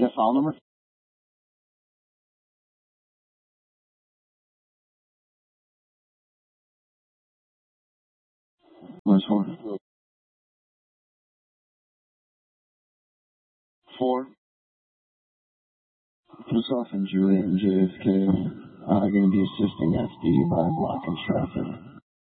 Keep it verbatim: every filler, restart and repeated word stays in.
Yeah, file number? Where's four? Four. Myself and Juliet and J F K are going to be assisting F D by blocking traffic.